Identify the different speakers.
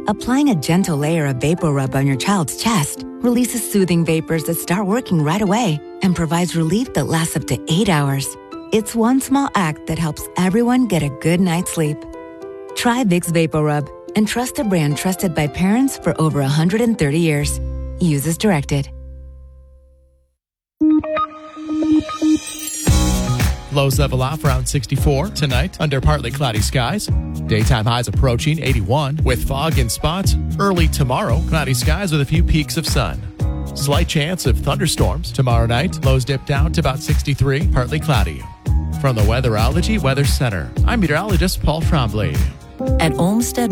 Speaker 1: Applying a gentle layer of VapoRub on your child's chest releases soothing vapors that start working right away and provides relief that lasts up to 8 hours. It's one small act that helps everyone get a good night's sleep. Try Vicks VapoRub and trust a brand trusted by parents for over 130 years. Use as directed.
Speaker 2: Lows level off around 64 tonight under partly cloudy skies. Daytime highs approaching 81 with fog in spots. Early tomorrow, cloudy skies with a few peaks of sun. Slight chance of thunderstorms tomorrow night. Lows dip down to about 63, partly cloudy. From the Weatherology Weather Center, I'm meteorologist Paul Trombley.
Speaker 3: At Olmsted